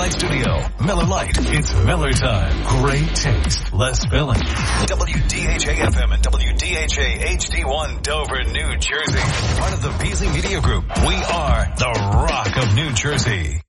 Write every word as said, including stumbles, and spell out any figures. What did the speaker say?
Lite Studio. Miller Lite. It's Miller time. Great taste. Less filling. W D H A F M and W D H A H D one Dover, New Jersey. Part of the Beasley Media Group. We are the Rock of New Jersey.